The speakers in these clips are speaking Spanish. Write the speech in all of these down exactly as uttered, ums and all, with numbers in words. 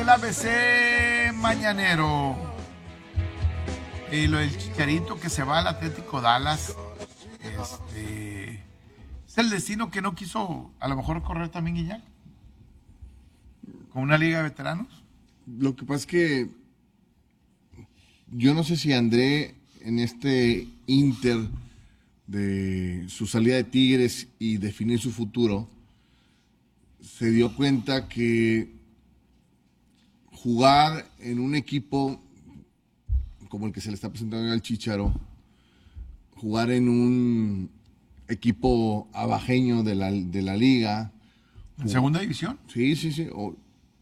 A B C mañanero. Y lo del Chicharito que se va al Atlético Dallas. Este, es el destino que no quiso a lo mejor correr también Guiñac. Con una liga de veteranos. Lo que pasa es que yo no sé si André en este inter de su salida de Tigres y definir su futuro se dio cuenta que jugar en un equipo como el que se le está presentando al Chícharo, jugar en un equipo abajeño de la, de la liga. ¿En segunda división? Sí, sí, sí. O,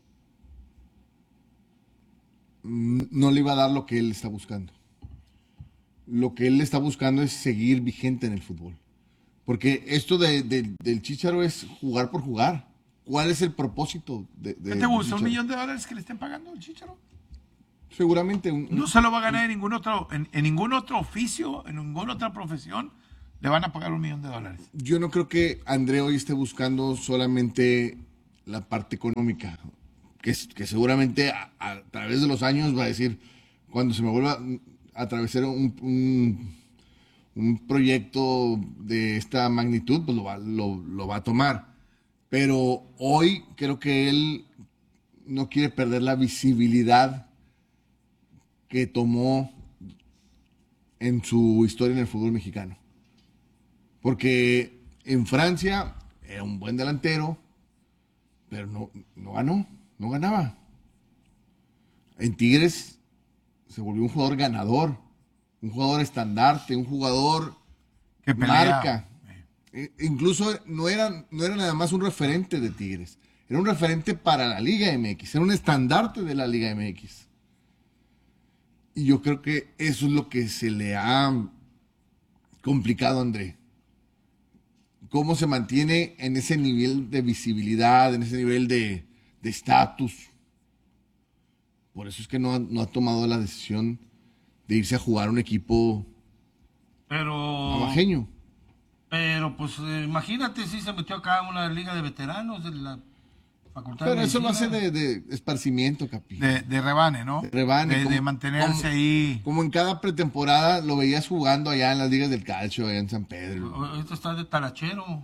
no le iba a dar lo que él está buscando. Lo que él está buscando es seguir vigente en el fútbol. Porque esto de, de, del Chícharo es jugar por jugar. ¿Cuál es el propósito de, de ¿Qué te gusta? ¿Un Chícharo? millón de dólares que le estén pagando al Chícharo? Seguramente. Un, no se lo va a ganar en ningún otro, en, en ningún otro oficio, en ninguna otra profesión. Le van a pagar un millón de dólares. Yo no creo que André hoy esté buscando solamente la parte económica. Que, que seguramente a, a través de los años va a decir, cuando se me vuelva a atravesar un, un, un proyecto de esta magnitud, pues lo va, lo, lo va a tomar. Pero hoy creo que él no quiere perder la visibilidad que tomó en su historia en el fútbol mexicano. Porque en Francia era un buen delantero, pero no, no ganó. No ganaba. En Tigres se volvió un jugador ganador, un jugador estandarte, un jugador que marca. Eh. Incluso no era, no era nada más un referente de Tigres, era un referente para la Liga M X, era un estandarte de la Liga M X. Y yo creo que eso es lo que se le ha complicado a André. Cómo se mantiene en ese nivel de visibilidad, en ese nivel de de estatus. Por eso es que no ha, no ha tomado la decisión de irse a jugar a un equipo pero abajeño. Pero pues eh, imagínate si se metió acá en una liga de veteranos de la facultad. Pero de eso lo hace medicina. de, de esparcimiento, Capi. De, de rebane, ¿no? De rebane. De, como, de mantenerse como, ahí. Como en cada pretemporada lo veías jugando allá en las ligas del calcio, allá en San Pedro. Esto está de talachero.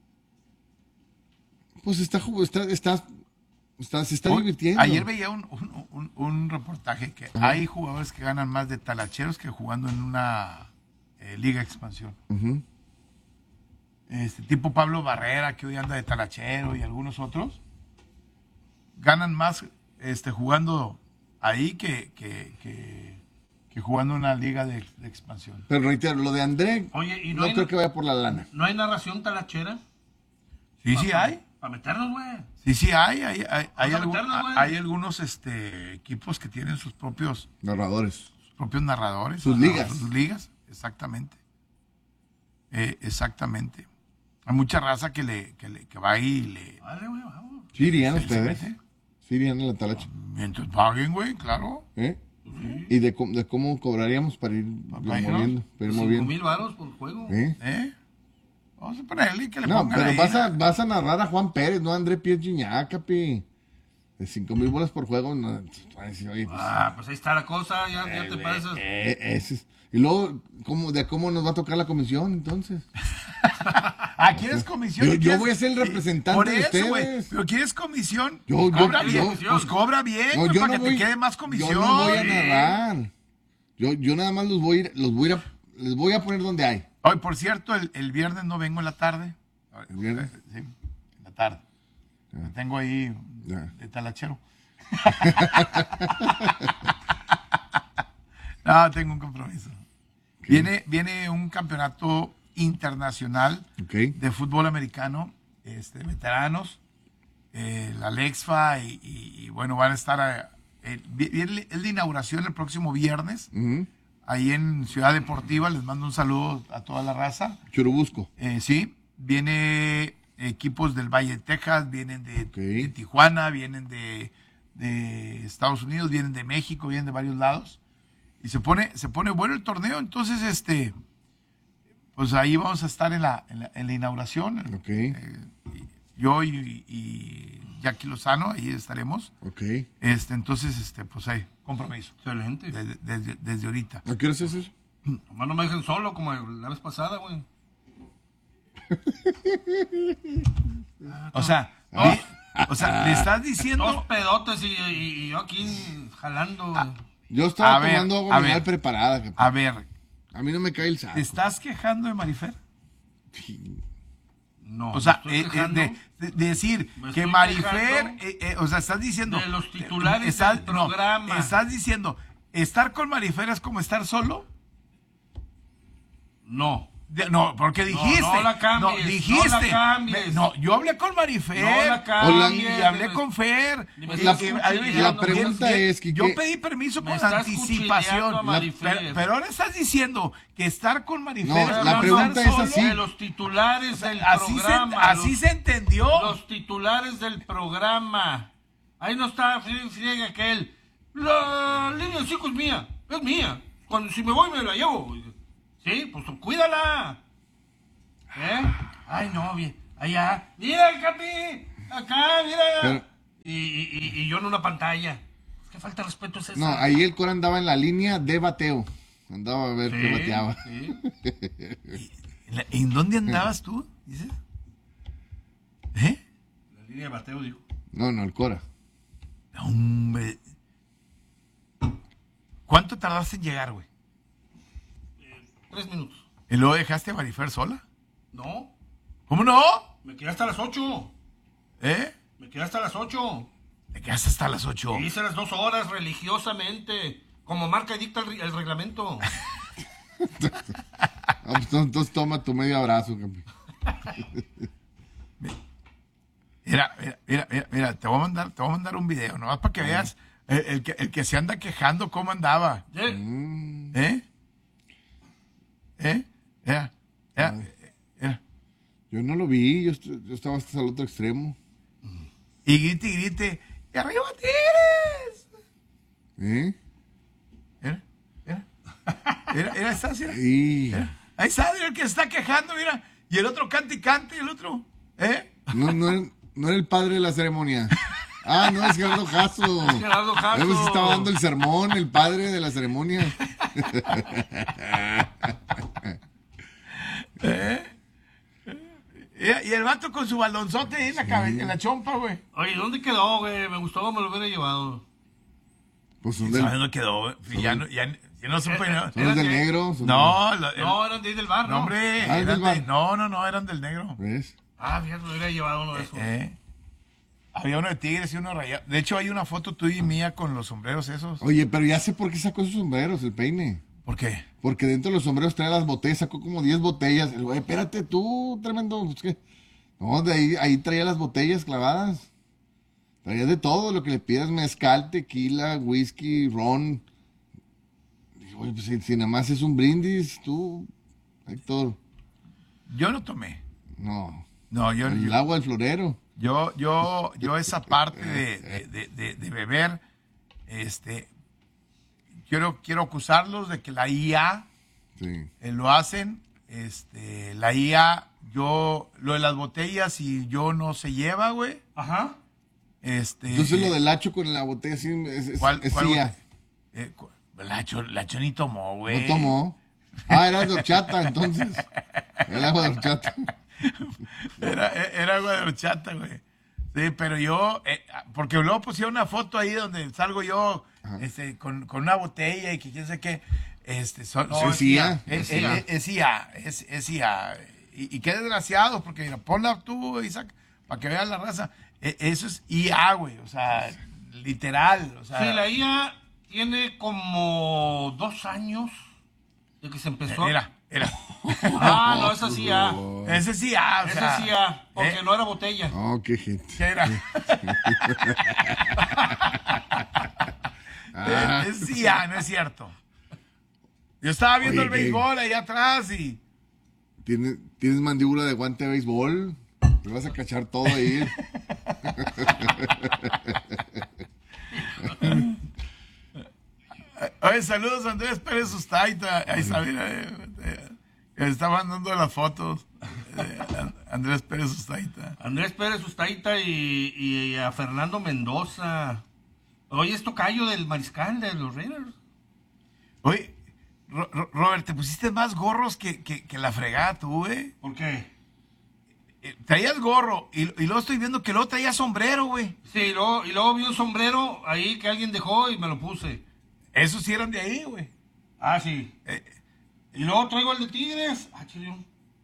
Pues está, está, está Está, se está Hoy, divirtiendo. Ayer veía un, un, un, un reportaje que Ajá. hay jugadores que ganan más de talacheros que jugando en una eh, liga de expansión. Uh-huh. Este tipo Pablo Barrera, que hoy anda de talachero, y algunos otros, ganan más este, jugando ahí que, que, que, que jugando en una liga de, de expansión. Pero reitero, lo de André, Oye, ¿y no, no hay, creo que vaya por la lana. ¿No hay narración talachera? Sí, sí hay. Para meternos, güey. Sí, sí hay. Hay, hay, hay, algún, meternos, hay algunos este, equipos que tienen sus propios narradores. Sus propios narradores. Sus ligas. Sus ligas, exactamente. Eh, exactamente. Hay mucha raza que le, que le que va ahí y le... Vale, güey, vamos. ¿Sí irían ustedes? ¿Sí irían en la talacha? Mientras paguen, güey, claro. ¿Eh? Sí. ¿Y de, de cómo cobraríamos para ir Papá, moviendo? Para ir cinco moviendo. mil varos por juego. ¿Eh? ¿Eh? Vamos a ponerle que le no, pongan pero ahí, vas a, ¿no? vas a narrar a Juan Pérez, no a André Pierre Gignac, capi. De cinco mil bolas por juego, no. Oye, pues, ah, pues ahí está la cosa, ya, ya eh, te pasas. Eh, ese es. Y luego, ¿cómo, ¿de cómo nos va a tocar la comisión entonces? Ah, ¿quieres comisión? Yo, yo ¿Quieres? voy a ser el representante Por de eso, güey. ustedes. ¿Pero quieres comisión? Yo, Pues yo, cobra yo, bien, pues cobra bien, no, güey, yo para no que voy, te quede más comisión. Yo no voy a narrar. Yo, yo nada más los voy a ir, los voy a, ir a, les voy a poner donde hay. Hoy, por cierto, el, el viernes no vengo en la tarde. ¿El viernes? Sí, en la tarde. Me tengo ahí Ya. de talachero. No, tengo un compromiso. ¿Qué? Viene, viene un campeonato internacional Okay. de fútbol americano, este, veteranos, eh, la Lexfa, y, y, y bueno, van a estar, a, eh, viene el de inauguración el próximo viernes, Uh-huh. ahí en Ciudad Deportiva. Les mando un saludo a toda la raza. Churubusco. Eh, sí, viene equipos del Valle de Texas, vienen de, Okay. de Tijuana, vienen de, de Estados Unidos, vienen de México, vienen de varios lados. Y se pone, se pone bueno el torneo. Entonces, este, pues ahí vamos a estar en la, en la, en la inauguración. Okay. Eh, yo y, y Jackie Lozano, ahí estaremos. Ok. Este, entonces, este, pues ahí, compromiso. Excelente. Desde, desde, desde ahorita. ¿A qué hora es eso? Nomás no me dejen solo como la vez pasada, güey. O sea, di- o sea, le estás diciendo. Dos pedotes y, y- y yo aquí jalando. güey. Yo estaba A ver, tomando a agua mineral ver. preparada. Capaz. A ver, A mí no me cae el saco. ¿te estás quejando de Marifer? No, O sea, me estoy eh, eh, quejando de, de- de decir Me que estoy Marifer, quejando eh, eh, o sea, estás diciendo. de los titulares estás, del programa. No, estás diciendo, ¿estar con Marifer es como estar solo? No. De- no, porque dijiste. no la cambies, no, dijiste. no la cambies. Me- no, yo hablé con Marifer. No la cambies. Y hablé con Fer. Ni me y- estás y- cuchilleando. La pregunta y- es que- yo que- pedí permiso Me con estás anticipación. cuchilleando a La- Marifer. pero, pero ahora estás diciendo que estar con Marifer No, es la como pregunta estar es solo. así. De los titulares del Así, se, programa. así los, se entendió. los titulares del programa. Ahí no está friegue, friegue aquel. La línea cinco es mía. Es mía. Cuando si me voy me la llevo. Sí, pues cuídala. ¿Eh? Ay, no, bien. Allá. Mira, Capi. Acá, mira. Pero- y, y, y yo en una pantalla. ¿Qué falta de respeto es esa? No, ahí el Cora andaba en la línea de bateo. Andaba a ver Sí, qué bateaba. sí. ¿En la- ¿En dónde andabas tú? ¿Dices? ¿Eh? La línea de bateo, dijo. No, no, el Cora. Hombre. ¿Cuánto tardaste en llegar, güey? Tres minutos. ¿Y luego dejaste a Marifer sola? No, ¿Cómo no? me quedé hasta las ocho. ¿Eh? Me quedé hasta las ocho. Te quedaste hasta las ocho. Hice las dos horas religiosamente, como marca y dicta el, re- el reglamento. Ah, pues, entonces, entonces toma tu medio abrazo, campeón. Mira, mira, mira, mira, mira, te voy a mandar, te voy a mandar un video, nomás para que veas el, el que, el que se anda quejando cómo andaba. ¿Eh? Mm, ¿Eh? ¿Eh? Mira, mira, mira. yo no lo vi, yo, est- yo estaba hasta el otro extremo. Y grite y grite, ¡y arriba Tigres! ¿Eh? Mira, mira. Mira, mira, está así. Y Ahí está el que se está quejando, mira. Y el otro canta y canta y el otro, ¿eh? no, no, era, no era el padre de la ceremonia. Ah, no, es Gerardo Jasso. Gerardo Jasso. Él se estaba dando el sermón, el padre de la ceremonia. Y, y el vato con su balonzote ahí en la, cabe- en la chompa, güey. Oye, ¿dónde quedó, güey? Me gustó, me lo hubiera llevado. Pues son ¿Sabes del, dónde quedó, güey? Y Ya no, ya, ya no supe. No, son los del Era que- negro. son no, lo- el- No, eran de ahí del bar, no, ¿no? hombre. Ah, ¿es eran del de- bar? no, no, no, eran del negro. del- ¿Ves? Ah, fíjate, me hubiera llevado uno de esos. Eh, había uno de tigres y uno rayado. De hecho, hay una foto tuya y mía con los sombreros esos. Oye, pero ya sé por qué sacó sus sombreros, el peine. ¿Por qué? Porque dentro de los sombreros trae las botellas, sacó como diez botellas. El güey, espérate tú, tremendo. Pues, ¿qué? No, de ahí, ahí traía las botellas clavadas. Traía de todo, lo que le pidas, mezcal, tequila, whisky, ron. Dije, oye, pues si, si nada más es un brindis, tú, Héctor. Yo no tomé. No, No, yo, el yo, agua del florero. yo, yo, yo esa parte de, de, de- de- de beber, este, quiero, quiero acusarlos de que la I A Sí. eh, lo hacen, este, la I A, yo, lo de las botellas y yo no se lleva, güey, Ajá. este. Entonces lo del hacho con la botella sí es, es, ¿Cuál, es cuál C I A. botella? Eh, cu- la, cho- la cho ni tomó, güey. No tomó. Ah, era de horchata, entonces. El agua de horchata. Era, era agua de horchata, güey. Sí, pero yo, eh, porque luego pusieron una foto ahí donde salgo yo este, con, con una botella y que quién sé qué. Este, son, No, son- es I A. Es, Es I A. es- es I A, es, es I A. Y, y qué desgraciado, porque mira, ponla tú, Isaac, para que veas la raza. E- eso es I A, güey, o sea, literal. O sea, Sí, la I A tiene como dos años de que se empezó. Era, era. Ah, no, esa sí I A. Ese es I A, o sea. Esa sí I A, porque ¿eh? no era botella. Oh, qué gente. ¿Qué era? Ah. Es es I A, no es cierto. Yo estaba viendo Oye, el ¿qué? béisbol ahí atrás y. ¿Tienes, ¿Tienes mandíbula de guante de béisbol? Te vas a cachar todo ahí. Oye, saludos a Andrés Pérez Ustaita. Ahí está, mira. eh, eh, está mandando las fotos. Eh, Andrés Pérez Ustaita. Andrés Pérez Ustaita y, y a Fernando Mendoza. Oye, es tocayo del mariscal de los Raiders. Oye, Ro- Ro- Robert, te pusiste más gorros que, que, que la fregada tú, güey. ¿Por qué? Eh, Traías gorro y, y luego estoy viendo que luego traías sombrero, güey. Sí, y luego, y luego vi un sombrero ahí que alguien dejó y me lo puse. Esos sí eran de ahí, güey. Ah, sí. Eh, Y luego traigo el de Tigres. Ah, chilón.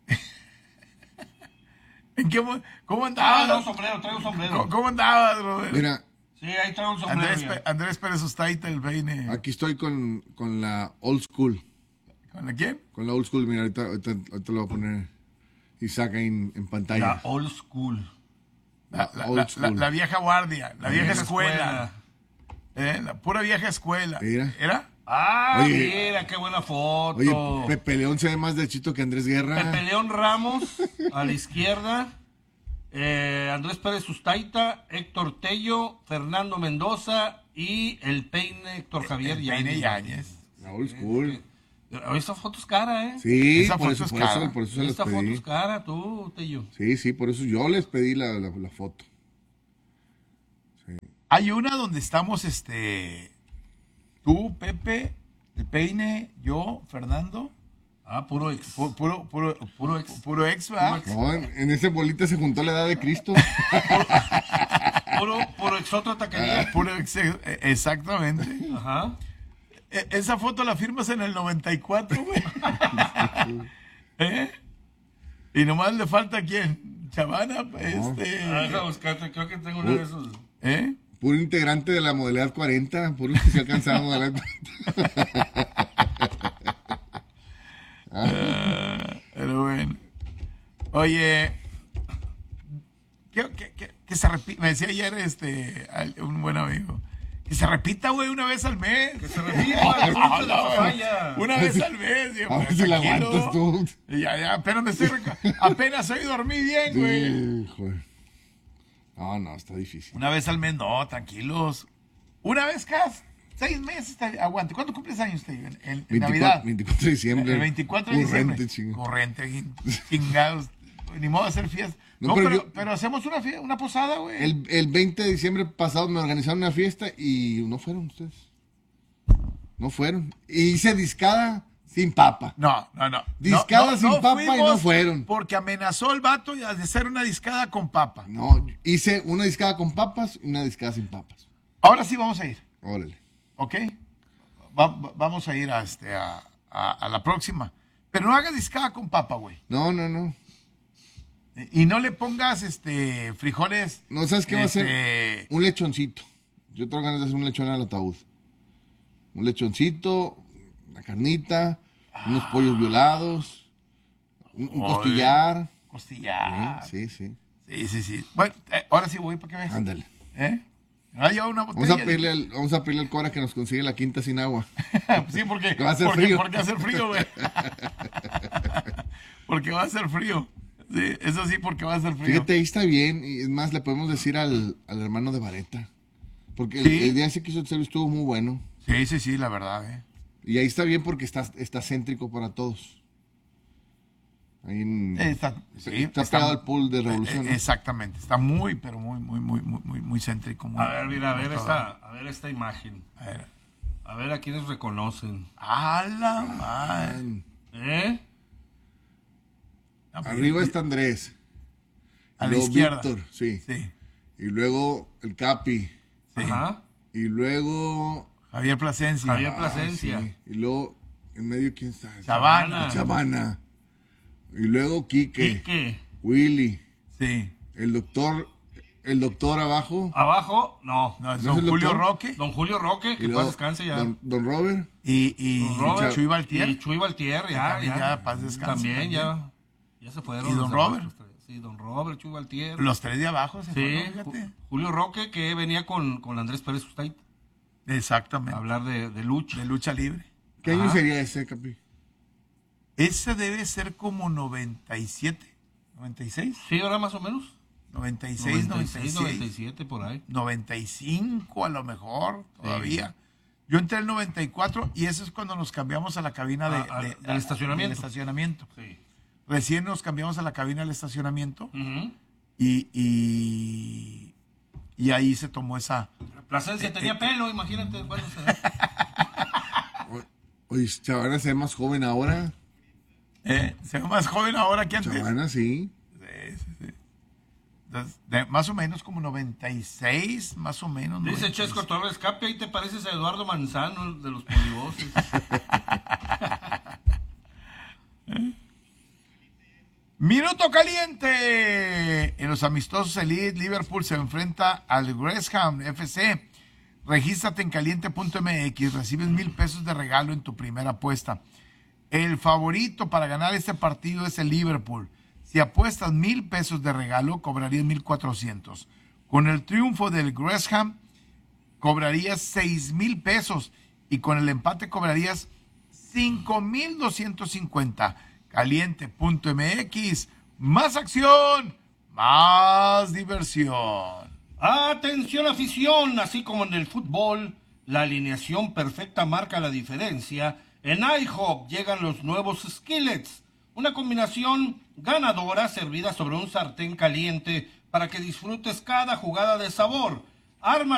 ¿En qué, mo- ¿Cómo Ah, andabas? no, sombrero, traigo ¿Cómo, sombrero. cómo andabas, Robert? Mira, Sí, ahí traigo un sombrero. Andrés, ya. Pe- Andrés Pérez Ustaita, el peine. aquí estoy con, con la old school. ¿Con la quién? Con la old school, mira, ahorita, ahorita, ahorita lo voy a poner Isaac ahí en, en pantalla. La old school. La, la- Old la- school. la- la vieja guardia, la vieja escuela. Eh, la pura vieja escuela. Mira. ¿Era? Ah, Oye. mira, qué buena foto. Oye, Pepe León se ve más derechito que Andrés Guerra. Pepe León Ramos a la izquierda. Eh, Andrés Pérez Ustaita, Héctor Tello, Fernando Mendoza y el peine Héctor Javier El peine Yáñez. Yáñez. La old school. Oye, esta foto es cara, ¿eh? Sí, Esa por foto eso, es por cara. eso, por eso se las Esta foto pedí. es cara, tú, Tello. Sí, sí, por eso yo les pedí la, la, la foto. Hay una donde estamos, este, tú, Pepe, el peine, yo, Fernando, Ah, puro ex. pu- puro, puro, Puro ex. puro ex, ¿verdad? No, en, en ese bolita se juntó la edad de Cristo. Puro, puro ex otra taquería. Puro ex, eh, exactamente. Ajá. E- Esa foto la firmas en el noventa y cuatro, güey. ¿Eh? Y nomás le falta quién, Chavana, este, Ah, deja buscarte, creo que tengo uno de esos. ¿eh? Puro integrante de la modalidad cuarenta. Puro que se alcanzaba modalidad cuarenta. Pero bueno. Oye, que, que, que, que se repita, me decía ayer este, al- un buen amigo, que se repita, güey, una vez al mes. Que se repita, el dulce de la papaya. Una vez al mes. Digo, A ver pues, si la tranquilo. aguantas tú. Ya, ya, apenas me estoy reca- apenas hoy dormí bien, güey. Sí, joder. No, no, está difícil. Una vez al mes, no, tranquilos. Una vez cada seis meses, está- aguante. ¿Cuándo cumples años, te digo? En, en- en Navidad. veinticuatro, veinticuatro de diciembre. El veinticuatro de Corrente, diciembre. chingo. Corriente, chingados. Ni modo de hacer fiesta. No, No, pero pero, yo- pero hacemos una, fie- una posada, güey. El, el veinte de diciembre pasado me organizaron una fiesta y no fueron ustedes. No fueron. Y hice discada sin papa. No, no, no. Discada No, sin papa y no fuimos fueron. Porque amenazó el vato de hacer una discada con papa. No, hice una discada con papas y una discada sin papas. Ahora sí vamos a ir, Órale. ¿ok? Va- va- vamos a ir a, este, a, a- a la próxima. Pero no hagas discada con papa, güey. No, no, no. Y no le pongas este frijoles. No, ¿sabes qué va a este, ser? Un lechoncito. Yo tengo ganas de hacer un lechón al ataúd. Un lechoncito, una carnita, unos pollos violados, un, un Joder. costillar. Costillar. Sí, sí. Sí, sí, sí. Bueno, eh, ahora sí voy para que veas. Ándale. ¿Eh? Ah, lleva una Vamos botella. a pedirle al, vamos a pedirle al Cora que nos consigue la quinta sin agua. Sí, porque Que va a hacer porque, frío. porque va a hacer frío, güey. Porque va a hacer frío. Sí, eso sí, porque va a hacer frío. Fíjate, ahí está bien. Y es más, le podemos decir al, al hermano de Vareta. Porque el, Sí. el día ese que hizo el servicio estuvo muy bueno. Sí, sí, sí, la verdad, eh. Y ahí está bien porque está, está céntrico para todos. Ahí en- Eh, Está, sí, está pegado al pool de Revolución, eh, ¿no? Exactamente. Está muy, pero muy, muy, muy, muy, muy, muy céntrico. Muy, A ver, mira, a ver muy esta, a ver esta imagen. A ver. A ver a quiénes reconocen. ¡A la madre! ¿Eh? No, pues, Arriba y- está Andrés. A Y la luego izquierda. Víctor, sí. Sí. Y luego el Capi. Sí. Ajá. Y luego. Javier Plasencia. Javier ah, Plasencia. sí. Y luego, en medio, ¿quién está? Chavana. Chavana. Y luego Quique. Quique. Willy. Sí. El doctor. El doctor abajo. Abajo, no. No, es ¿No es don el Julio doctor? Roque Don Julio Roque, Y que luego paz descanse ya. Don, don Robert. y, y Don Robert. Chuy Valtier. Y Chuy Valtier, ya, También ya. ya, paz descanse También, también. ya. Ya se fueron. ¿Y don los Robert? demás, los tres. Sí, don Robert, Chuy Valtier. Los tres de abajo se Sí, fueron, Ju- fíjate. Julio Roque, que venía con, con Andrés Pérez Ustait a Exactamente. hablar de, de lucha. De lucha libre. ¿Qué año Ajá. sería ese, Capi? Ese debe ser como noventa y siete, noventa y seis, Sí, ahora más o menos. noventa y seis, noventa y noventa y seis, siete por ahí. noventa y cinco a lo mejor todavía. Yo entré en el noventa y cuatro y eso es cuando nos cambiamos a la cabina de, Ah, ah, de- del estacionamiento. del estacionamiento. Sí. Recién nos cambiamos a la cabina del estacionamiento Ujú. y, y, y ahí se tomó esa... Plasencia Eh, tenía eh, pelo, imagínate. Bueno, se da. Oye, Chavana se ve más joven ahora. eh, se ve más joven ahora que antes. Chavana, sí. Sí, sí, sí. Entonces, de- más o menos como noventa y seis, más o menos. Dice noventa y seis. Chesco Torres, Capi, ahí te pareces a Eduardo Manzano de los polivoces. Minuto caliente. En los amistosos Elite, Liverpool se enfrenta al West Ham F C. Regístrate en caliente punto m x. Recibes mil pesos de regalo en tu primera apuesta. El favorito para ganar este partido es el Liverpool. Si apuestas mil pesos de regalo, cobrarías mil cuatrocientos. Con el triunfo del West Ham, cobrarías seis mil pesos. Y con el empate cobrarías cinco mil doscientos cincuenta. caliente punto m x. Más acción, más diversión. Atención afición, así como en el fútbol, la alineación perfecta marca la diferencia. En IHOP llegan los nuevos skillets, una combinación ganadora servida sobre un sartén caliente para que disfrutes cada jugada de sabor. Arma